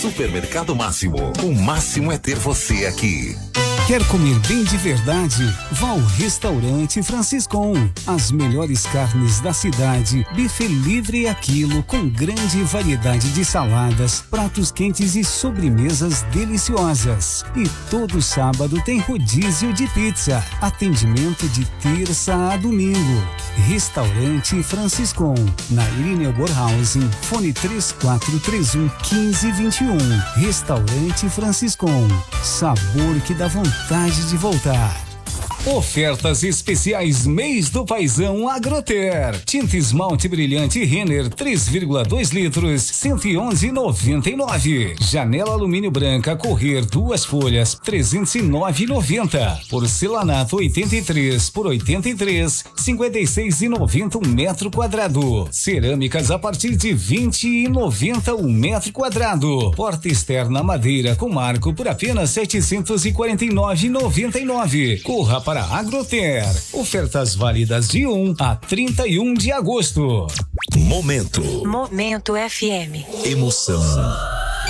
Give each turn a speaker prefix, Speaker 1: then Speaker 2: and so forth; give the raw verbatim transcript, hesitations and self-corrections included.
Speaker 1: Supermercado Máximo. O máximo é ter você aqui.
Speaker 2: Quer comer bem de verdade? Vá ao Restaurante Franciscon. As melhores carnes da cidade, buffet livre a quilo com grande variedade de saladas, pratos quentes e sobremesas deliciosas. E todo sábado tem rodízio de pizza. Atendimento de terça a domingo. Restaurante Franciscon. Na Irineu Borhausen, fone três quatro três um, um cinco dois um. Restaurante Franciscon. Sabor que dá vontade de voltar. Ofertas especiais mês do Paizão Agroter. Tinta esmalte brilhante Renner três vírgula dois litros, cento e onze reais e noventa e nove centavos. Janela alumínio branca Correr duas folhas, trezentos e nove reais e noventa centavos. Porcelanato oitenta e três por oitenta e três, cinquenta e seis reais e noventa centavos um metro quadrado. Cerâmicas a partir de vinte reais e noventa centavos um metro quadrado. Porta externa madeira com marco por apenas setecentos e quarenta e nove reais e noventa e nove centavos. Corra para Para Agroter. Ofertas válidas de um a trinta e um de agosto.
Speaker 1: Momento.
Speaker 3: Momento F M.
Speaker 1: Emoção.